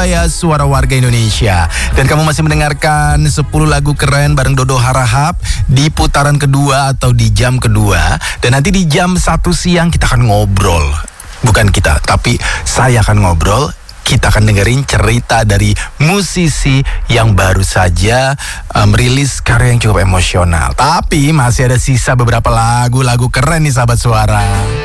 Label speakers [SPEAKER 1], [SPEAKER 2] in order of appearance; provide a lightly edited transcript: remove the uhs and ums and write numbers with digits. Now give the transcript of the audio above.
[SPEAKER 1] Surabaya, suara warga Indonesia. Dan kamu masih mendengarkan 10 lagu keren bareng Dodo Harahap di putaran kedua atau di jam kedua. Dan nanti di jam 1 siang kita akan ngobrol. Bukan kita, tapi saya akan ngobrol. Kita akan dengerin cerita dari musisi yang baru saja merilis karya yang cukup emosional. Tapi masih ada sisa beberapa lagu-lagu keren nih sahabat suara.